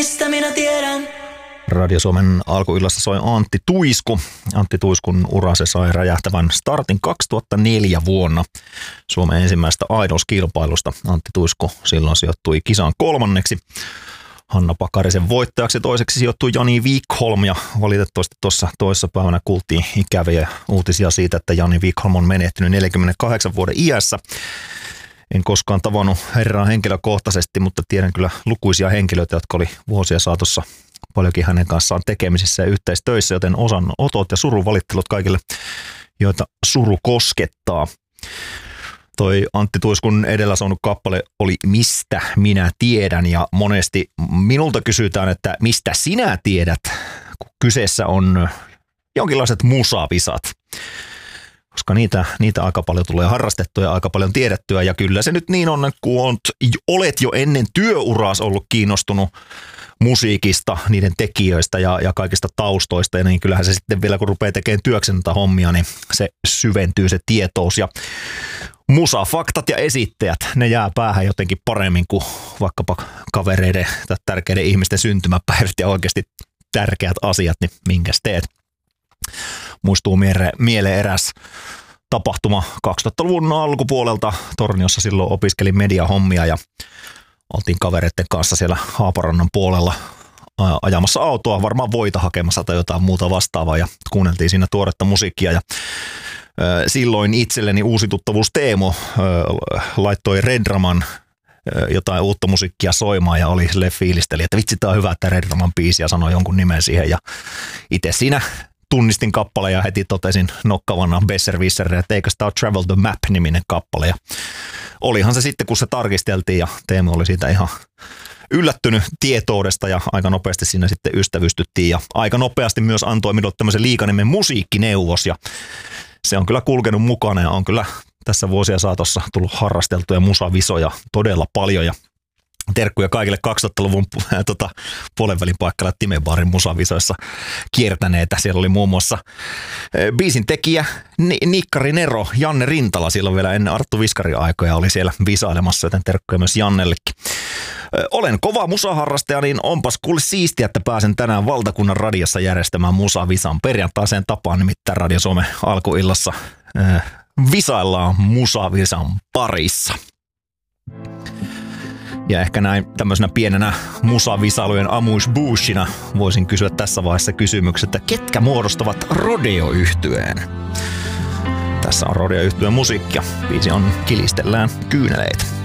Mistä minä tiedän? Radio Suomen alkuillassa soi Antti Tuisku. Antti Tuiskun ura se sai räjähtävän startin 2004 vuonna Suomen ensimmäistä Idols-kilpailusta. Antti Tuisku silloin sijoittui kisaan 3. Hanna Pakarisen voittajaksi 2. sijoittui Jani Wikholm ja valitettavasti tuossa toisessa päivänä kuultiin ikäviä uutisia siitä, että Jani Wikholm on menehtynyt 48 vuoden iässä. En koskaan tavannut herraa henkilökohtaisesti, mutta tiedän kyllä lukuisia henkilöitä, jotka oli vuosia saatossa paljonkin hänen kanssaan tekemisissä ja yhteistöissä, joten osanotot ja surunvalittelut kaikille, joita suru koskettaa. Toi Antti Tuiskun edellä saanut kappale oli Mistä minä tiedän, ja monesti minulta kysytään, että mistä sinä tiedät, kun kyseessä on jonkinlaiset musavisat. Koska niitä aika paljon tulee harrastettua ja aika paljon tiedettyä, ja kyllä se nyt niin on, kun olet jo ennen työuraas ollut kiinnostunut musiikista, niiden tekijöistä ja kaikista taustoista, ja niin kyllähän se sitten vielä kun rupeaa tekemään työkseen näitä hommia, niin se syventyy se tietous, ja musafaktat ja esittäjät, ne jää päähän jotenkin paremmin kuin vaikkapa kavereiden tai tärkeiden ihmisten syntymäpäivät ja oikeasti tärkeät asiat, niin minkäs teet? Muistuu mieleen eräs tapahtuma 2000-luvun alkupuolelta Torniossa, silloin opiskelin mediahommia ja oltiin kavereiden kanssa siellä Haaparannan puolella ajamassa autoa, varmaan voita hakemassa tai jotain muuta vastaavaa, ja kuunneltiin siinä tuoretta musiikkia, ja silloin itselleni uusi tuttavuus Teemo laittoi Redraman jotain uutta musiikkia soimaan ja oli silleen fiilisteli, että vitsi, tää on hyvä, että Redraman biisi, ja sanoi jonkun nimen siihen, ja itse siinä tunnistin kappaleen ja heti totesin nokkavana Besserwisserille, että eikä sitä ole Travel the Map-niminen kappale, ja olihan se sitten, kun se tarkisteltiin, ja Teemu oli siitä ihan yllättynyt tietoudesta ja aika nopeasti siinä sitten ystävystyttiin, ja aika nopeasti myös antoi minulle tämmöisen liikanimen musiikkineuvos, ja se on kyllä kulkenut mukana ja on kyllä tässä vuosia saatossa tullut harrasteltuja musavisoja todella paljon, ja terkkuja kaikille 2000-luvun puolenvälin paikalla Timebaarin musavisoissa kiertäneitä. Siellä oli muun muassa biisin tekijä Nikkari Nero, Janne Rintala, silloin vielä ennen Arttu Viskarin aikoja oli siellä visailemassa, joten terkkuja myös Jannellekin. Olen kova musaharrastaja, niin onpas kuule siistiä, että pääsen tänään valtakunnan radiossa järjestämään musavisan. Perjantaiseen tapaan nimittäin Radio Suomen alkuillassa visaillaan musavisan parissa. Ja ehkä näin tämmöisenä pienenä musavisailujen amuse-bouchina voisin kysyä tässä vaiheessa kysymyksen, että ketkä muodostavat Rodeo-yhtyeen? Tässä on Rodeo-yhtyeen musiikkia. Biisi on Kilistellään kyyneleitä.